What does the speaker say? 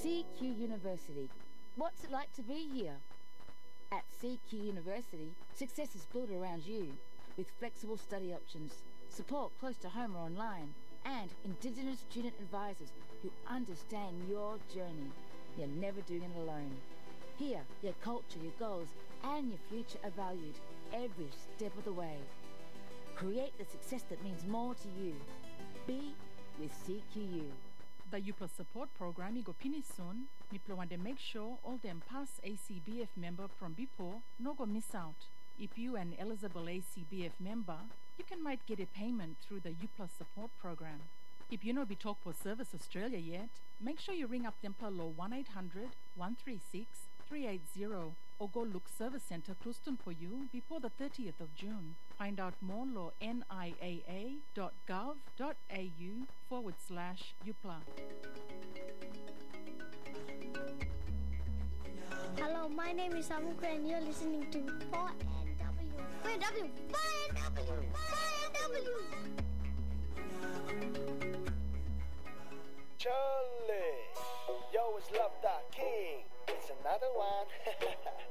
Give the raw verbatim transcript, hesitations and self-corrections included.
C Q University. What's it like to be here? At C Q University, success is built around you, with flexible study options, support close to home or online, and Indigenous student advisors who understand your journey. You're never doing it alone. Here, your culture, your goals, and your future are valued every step of the way. Create the success that means more to you. Be with C Q U. The U Plus support program igo pini soon. Miplo want to make sure all them past A C B F member from before no go miss out. If you an eligible A C B F member, you can might get a payment through the U Plus support program. If you know be talk for Service Australia yet, make sure you ring up them law one eight hundred, one three six, three eight zero or go look Service Centre Clouston for you before the thirtieth of June. Find out more law N I A A dot gov dot A U forward slash U P L A. Hello, my name is Amukra and you're listening to four N W. four N W! four N W! four N W! Charlie, you always love that king. It's another one.